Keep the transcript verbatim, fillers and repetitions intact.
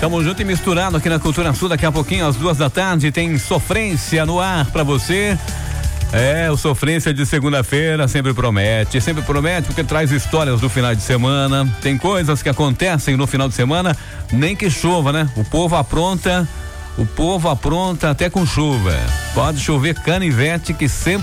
Tamo junto e misturado aqui na Cultura Sul. Daqui a pouquinho, às duas da tarde, tem Sofrência no ar pra você. É, o Sofrência de segunda-feira sempre promete, sempre promete porque traz histórias do final de semana, tem coisas que acontecem no final de semana, nem que chova, né? O povo apronta, o povo apronta até com chuva. Pode chover canivete que sempre